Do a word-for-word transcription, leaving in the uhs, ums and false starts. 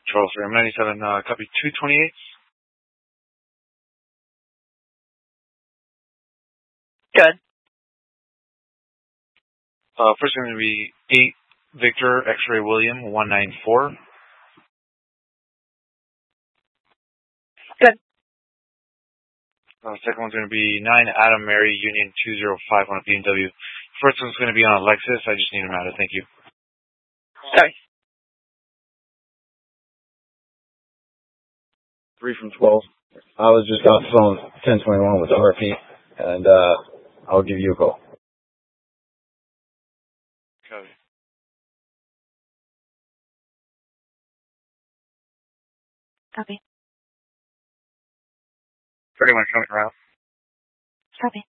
Charles three, I'm ninety-seven, uh, copy two twenty-eight. Good. Uh, first going to be eight Victor X-ray William one nine four. Good. Uh, second one's going to be nine Adam Mary Union two zero five on a B M W. First one's going to be on a Lexus. I just need them out of. Thank you. Sorry. three from twelve. I was just off the phone ten twenty-one with the R P, and uh, I'll give you a call. Copy. Copy. thirty-one coming around. Copy.